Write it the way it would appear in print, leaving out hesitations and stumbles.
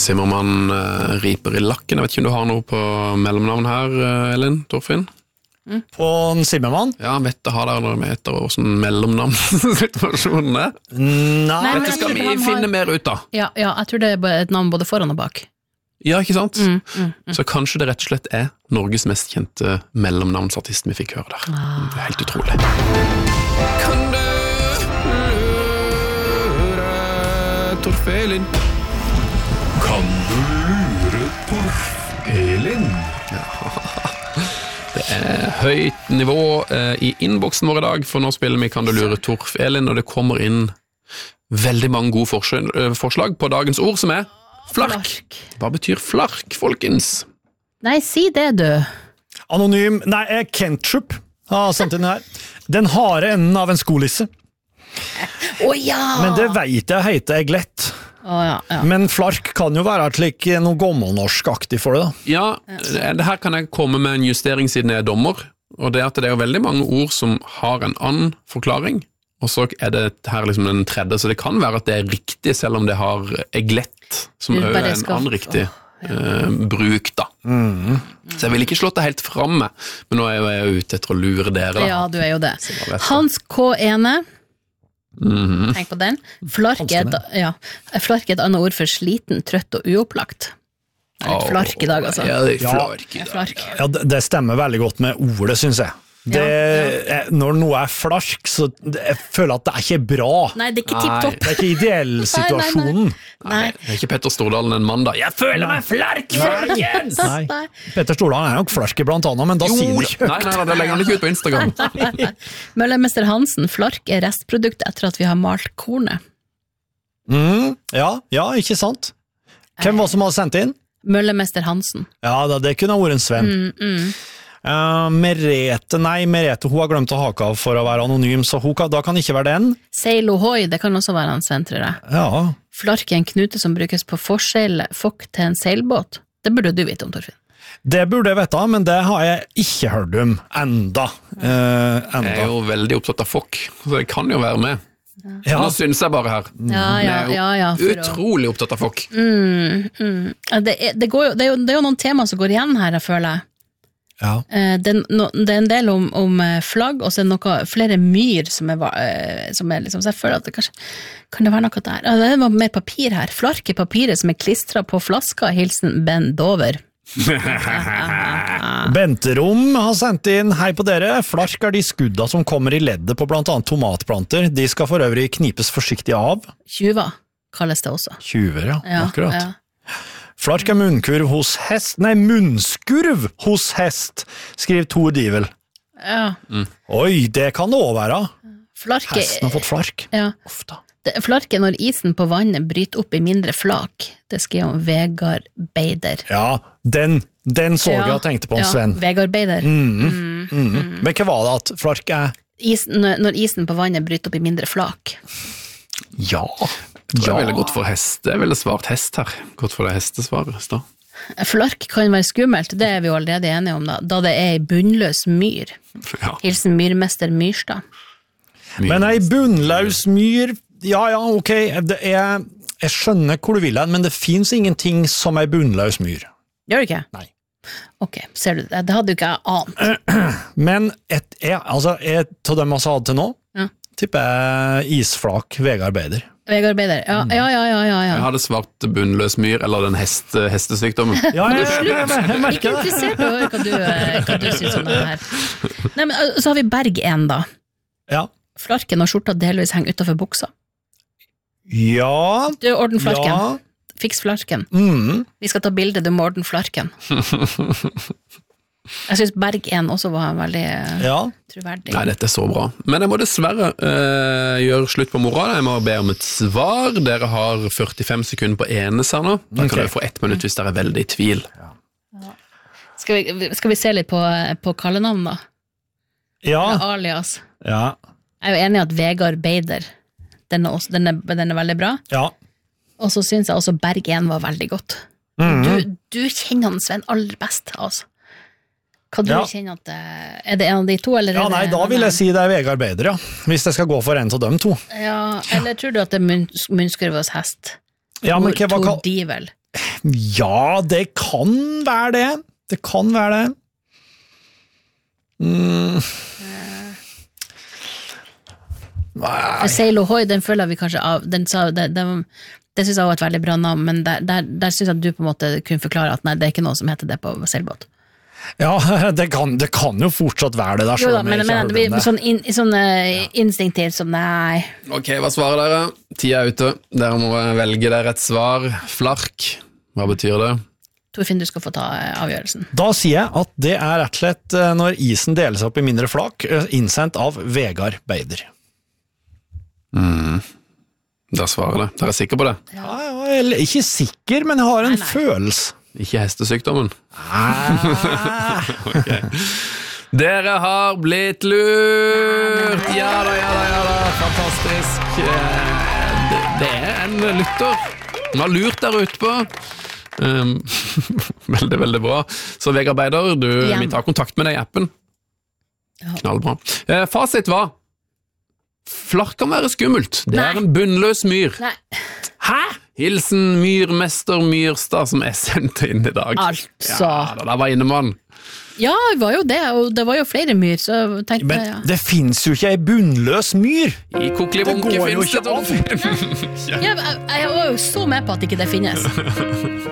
Simmermann riper i lakken. Jeg vet ikke om du har noe på mellomnavn her, Elin, Torfinn? På en Simmermann? Ja, vet du har der når vi heter og sånn mellomnavn-situasjonen er? Nei. Dette skal vi finne mer ut av. Ja, jeg tror det er et navn både foran og bak. Ja, ikke sant? Så kanskje det rett og slett er Norges mest kjente mellomnavnsartist vi fikk høre der. Det er helt utrolig. Kan du lure Torf-Elin? Kan du lure Torf-Elin? Det er høyt nivå i innboksen vår i dag, for nå spiller vi Kan du lure Torf-Elin, og det kommer inn veldig mange gode forslag på dagens ord, som er flark. Hva betyr flark, folkens? Nei, si det, du. Anonym, Kentrup har sendt inn her. Den harde enden av en skolisse. Ja! Men det vet jeg heter eglett. Ja. Men flark kan jo være slik noe gammelnorskaktig for det da. Ja, det her kan jeg komme med en justering siden jeg er dommer, og det er at det er jo veldig mange ord som har en annen forklaring, og så er det her liksom den tredje, så det kan være at det er riktig, selv om det har eglett, som er en annen riktig bruk da. Så jeg vil ikke slå det helt frem med, men nå er jeg ute etter å lure dere da. Ja, du er jo det. Hans K. Ene, tenk på den. Flark er et annet ord for sliten, trøtt og uopplagt. Det er litt flark i dag, altså. Ja, det er flark i dag. Ja, det stemmer veldig godt med ordet, synes jeg. Når noe er flark, så jeg føler at det er ikke bra. Nei, det er ikke tipp-topp. Det er ikke ideell situasjonen. Nei, det er ikke Petter Stordalen en mann da. Jeg føler meg flark, folkens! Nei. Petter Stordalen er nok flark blant annet, men da sier det ikke. Nei, det legger han ikke ut på Instagram. Møllermester Hansen, flark er restprodukt etter at vi har malt kornet. Ja, ikke sant? Hvem var som hadde sendt inn? Møllermester Hansen. Ja, det kunne ha vært en Sven. Merete, hun har glemt å hake av for å være anonym, så da kan ikke være den. Seil ohoi, det kan også være en Sven, tror jeg. Ja. Flark er en knute som brukes på forseilet fokk til en seilbåt. Det burde du vite om, Torfinn. Det burde jeg vite, men det har jeg ikke hørt om enda. Jeg er jo veldig opptatt av fokk, så det kan jo være med. Ja. Nå synes jeg bare her. Ja, utrolig opptatt av fokk. Det er jo noen tema som går igjen her, jeg føler jeg. Ja. Det er en del om flagg, og så er det noe flere myr som er liksom, så jeg føler at det kanskje kan det være noe der. Det var mer papir her. Flark er papiret som er klistret på flaska, hilsen Ben Dover. Benterom har sendt inn, hei på dere, flark er de skudda som kommer i leddet på blant annet tomatplanter, de skal for øvrig knipes forsiktig av. Tjuver kalles det også. Tjuver, ja, akkurat. Flark er munnskurv hos hest, skriver Tor Divel. Ja. Oi, det kan det også være. Hesten har fått flark. Ja. Ofte. Flark er når isen på vannet bryter opp i mindre flak. Det skrev om Vegard Beider. Ja, den så jeg og tenkte på en Sven. Vegard Beider. Men hva var det at flark er? Når isen på vannet bryter opp i mindre flak. Ja. Jeg ville gått for hest. Jeg ville svart hest her. Gått for det hestesvaret da. Flark kan være skummelt, det er vi jo allerede enige om da det er en bunnløs myr. Hilsen myrmester Myrstad. Men ei bunnløs myr, ja, ok, jeg skjønner hvor du vil hen, men det finnes ingenting som ei bunnløs myr. Gjør det ikke? Nei. Ok, ser du det? Det hadde jo ikke jeg ant. Men til dem jeg sa det til nå, tipper jeg isflak Vegard Beider. Vegard Beider, ja. Jeg hadde svart bunnløs myr, eller den hestesykdommen. Ja, jeg merker det. Ikke interessert i å høre hva du synes om det her. Nei, men så har vi Berg 1 da. Ja. Flarken og skjorta delvis henger utenfor buksa. Ja. Du orden flarken. Ja. Fiks flarken. Vi skal ta bilde, du må orden flarken. Jeg synes Berg 1 også var veldig troverdig. Nei, dette er så bra. Men jeg må dessverre gjøre slutt på mora. Jeg må be om et svar. Dere har 45 sekunder på enes her nå. Da kan dere få 1 minutt hvis dere er veldig i tvil. Ja. Skal vi se litt på kallenavn da? Ja. Alias. Ja. Jeg er jo enig i at Vegard Beider, den er veldig bra. Ja. Og så synes jeg også Berg 1 var veldig godt. Du kjenner han Sven aller best, altså. Hva du kjenner at er det en av de to, eller? Ja, nei, da vil jeg si det er Vegard Beider, ja. Hvis jeg skal gå for en av dem to. Ja, eller tror du at det er munnskurv hos hest? Ja, men Tor Divel. Ja, det kan være det. Det kan være det. Sail Ahoy, den føler vi kanskje av, det synes jeg var et veldig bra navn, men der synes jeg at du på en måte kunne forklare at nei, det er ikke noe som heter det på seilbåt. Ja, det kan jo fortsatt være det der. Jo da, men sånn instinktivt som nei. Ok, hva svarer dere? Tida er ute. Dere må velge dere et svar. Flark, hva betyr det? Torfinn, du skal få ta avgjørelsen. Da sier jeg at det er rett og slett når isen deler seg opp i mindre flak, innsendt av Vegard Beider. Da svarer det. Dere er sikre på det? Ja, ikke sikker, men jeg har en følelse. Ikke hestesykdommen? Okay. Dere har blitt lurt! Ja da, fantastisk. Det er en lytter. Han har lurt der ute på. Veldig, veldig bra. Så Vegard Beider, vi tar kontakt med deg i appen. Knallbra. Fasit var Flark kan være skummelt. Det er en bunnløs myr. Nei. Hæ? Hilsen Myrmester Myrstad som jeg sendte inn i dag. Altså. Ja, der var innemann. Ja, det var jo det, og det var jo flere myr, så tenkte Men jeg, det finnes jo ikke ei bunnløs myr. I Koklivonke Det går jo finnes det ikke an. jeg var jo så med på at ikke det finnes.